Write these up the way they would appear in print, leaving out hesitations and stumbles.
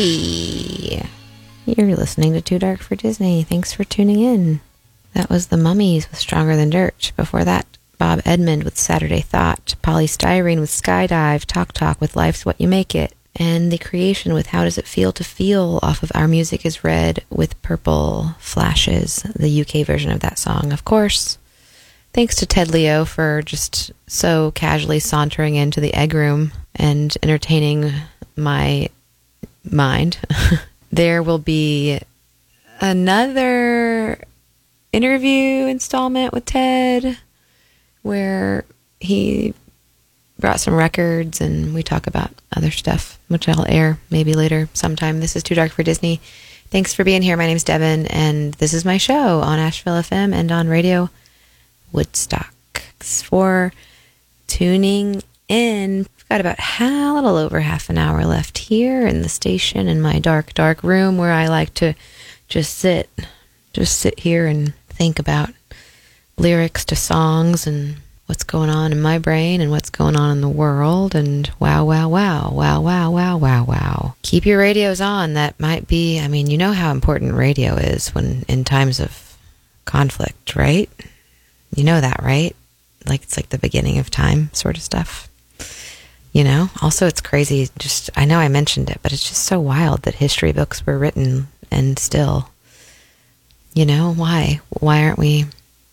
Hey, you're listening to Too Dark for Disney. Thanks for tuning in. That was the Mummies with Stronger Than Dirt. Before that, Bob Edmond with Saturday Thought, Polystyrene with Skydive, Talk Talk with Life's What You Make It, and The Creation with How Does It Feel to Feel off of Our Music Is Red with Purple Flashes, the UK version of that song, of course. Thanks to Ted Leo for just so casually sauntering into the egg room and entertaining my mind. There will be another interview installment with Ted where he brought some records and we talk about other stuff, which I'll air maybe later sometime. This is Too Dark for Disney. Thanks for being here. My name's Devin, and this is my show on Asheville FM and on Radio Woodstock. Thanks for tuning in. We've got about a little over half an hour left here in the station in my dark, dark room where I like to just sit here and think about lyrics to songs and what's going on in my brain and what's going on in the world, and wow, wow, wow, wow, wow, wow, wow, wow. Keep your radios on. That might be, I mean, you know how important radio is when in times of conflict, right? You know that, right? Like it's like the beginning of time sort of stuff. You know? Also, it's crazy, just, I know I mentioned it, but it's just so wild that history books were written and still, you know, why? Why aren't we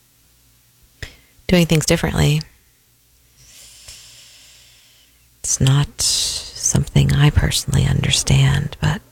doing things differently? It's not something I personally understand, but